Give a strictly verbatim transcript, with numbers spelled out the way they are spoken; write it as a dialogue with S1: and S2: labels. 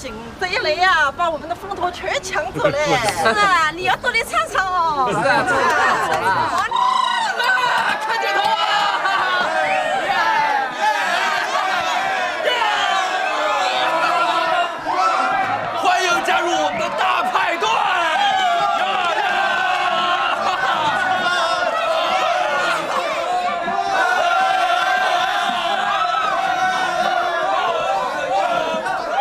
S1: 劲，这一来呀，把我们的风头全抢走了。
S2: 是啊，你要多来唱唱哦。
S3: 是啊，是啊。